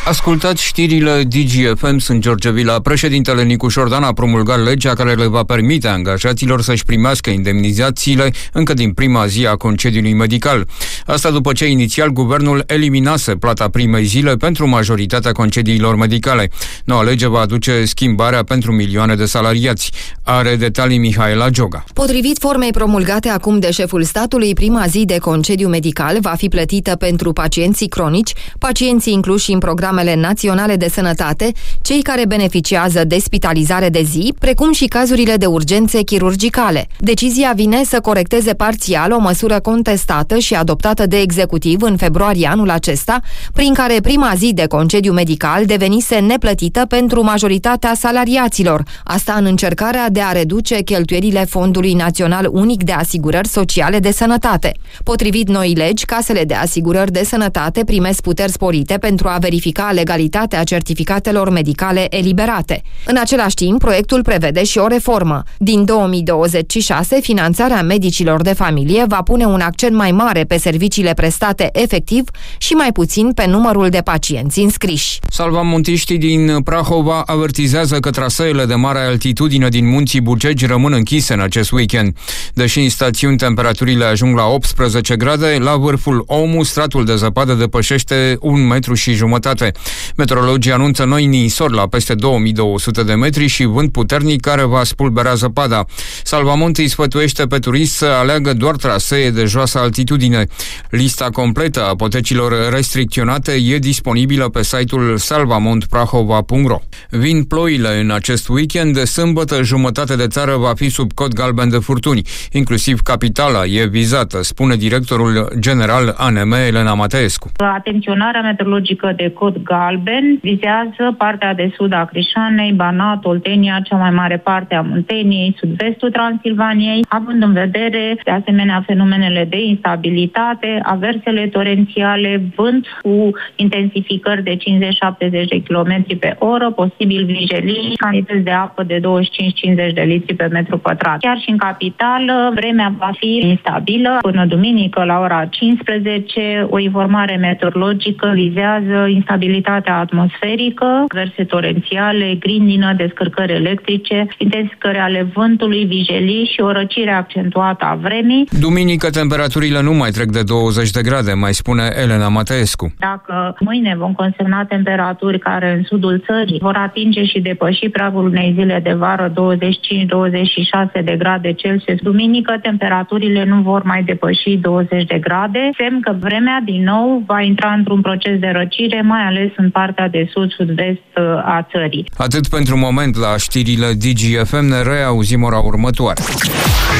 Ascultați știrile DGFM, sunt George Vila. Președintele Nicu Șordan a promulgat legea care le va permite angajaților să-și primească indemnizațiile încă din prima zi a concediului medical. Asta după ce inițial guvernul eliminase plata primei zile pentru majoritatea concediilor medicale. Noua lege va aduce schimbarea pentru milioane de salariați. Are detalii Mihaela Gioga. Potrivit formei promulgate acum de șeful statului, prima zi de concediu medical va fi plătită pentru pacienții cronici, pacienții incluși în programele naționale de sănătate, cei care beneficiază de spitalizare de zi, precum și cazurile de urgențe chirurgicale. Decizia vine să corecteze parțial o măsură contestată și adoptată de executiv în februarie anul acesta, prin care prima zi de concediu medical devenise neplătită pentru majoritatea salariaților, asta în încercarea de a reduce cheltuielile Fondului Național Unic de Asigurări Sociale de Sănătate. Potrivit noii legi, casele de asigurări de sănătate primesc puteri sporite pentru a verifica legalitatea certificatelor medicale eliberate. În același timp, proiectul prevede și o reformă. Din 2026, finanțarea medicilor de familie va pune un accent mai mare pe serviciile prestate efectiv și mai puțin pe numărul de pacienți înscriși. Salvamontiștii din Prahova avertizează că traseele de mare altitudine din munții Bucegi rămân închise în acest weekend. Deși în stațiuni temperaturile ajung la 18 grade, la vârful Omu stratul de zăpadă depășește 1,5 metri. Meteorologii anunță noi ninsori la peste 2200 de metri și vânt puternic care va spulbera zăpada. Salvamont îi sfătuiește pe turiști să aleagă doar trasee de joasă altitudine. Lista completă a potecilor restricționate e disponibilă pe site-ul salvamontprahova.ro. Vin ploile în acest weekend. De sâmbătă, jumătate de țară va fi sub cod galben de furtuni. Inclusiv capitala e vizată, spune directorul general ANM, Elena Mateescu. Atenționarea meteorologică de cod galben vizează partea de sud a Crișanei, Banat, Oltenia, cea mai mare parte a Munteniei, sud-vestul Transilvaniei, având în vedere de asemenea fenomenele de instabilitate, aversele torențiale, vânt cu intensificări de 50-70 de km pe oră, posibil vijelii, cantități de apă de 25-50 de litri pe metru pătrat. Chiar și în capitală, vremea va fi instabilă. Până duminică, la ora 15, o informare meteorologică vizează instabilitatea atmosferică, verse torențiale, grindină, descărcări electrice, intensificări ale vântului, vijelii și o răcire accentuată a vremii. Duminică temperaturile nu mai trec de 20 de grade, mai spune Elena Mateescu. Dacă mâine vom consemna temperaturi care în sudul țării vor atinge și depăși pragul unei zile de vară 25-26 de grade Celsius, duminică temperaturile nu vor mai depăși 20 de grade, semn că vremea din nou va intra într-un proces de răcire, mai ales în partea de sud-sud-vest a țării. Atât pentru moment la știrile DGFM, ne reauzim ora următoare.